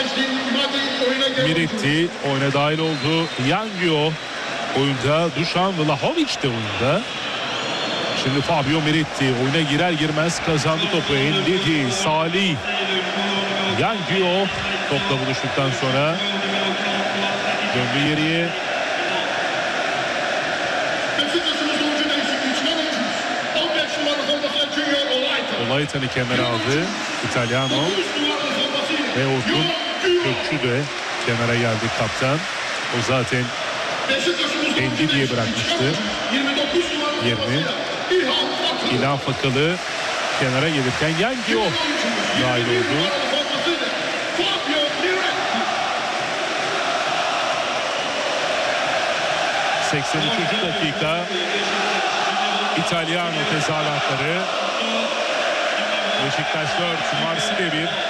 Miretti oyuna dahil oldu. Yangio oyunda. Dušan Vlahović de oyunda. Şimdi Fabio Miretti oyuna girer girmez kazandı topu. Ndidi, Salih, Yangio topla buluştuktan sonra döndü geriye. Olaytan'ı kenara aldı İtalyano ve Orkun Kökçü de kenara geldi kaptan. O zaten Ndidi'ye bırakmıştı yerini. İlhan Fakalı kenara gelirken Yangio dahil oldu. 83. dakika İtalyano tezahüratları. Beşiktaş 4, Marsilya 1.